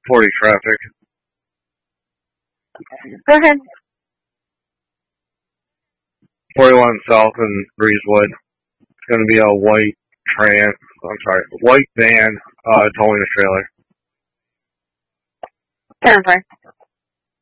40 traffic. Go ahead. 41 South in Breezewood. It's going to be a white van towing a trailer. 10-4.